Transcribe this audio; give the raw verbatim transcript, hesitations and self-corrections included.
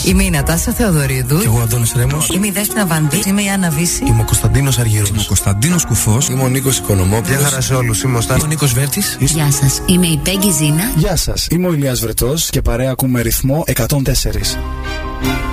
Είμαι η Νατάσα Θεοδωρίδου. Και εγώ Αντώνης Ρέμος. Είμαι η Δέσποινα Βανδύ. Είμαι η Άννα Βύση. Είμαι ο Κωνσταντίνος Αργύρος. Είμαι ο Κωνσταντίνος Κουφός. Είμαι ο Νίκος Οικονομόπουλος. Γεια χαρά σε όλους. Είμαι ο Στάνης. Ο Νίκος Βέρτης. Γεια σας. Είμαι η Πέγγι Ζήνα. Γεια σας. Είμαι ο Ηλίας Βρετός και παρέα ακούμε ρυθμό εκατόν τέσσερα.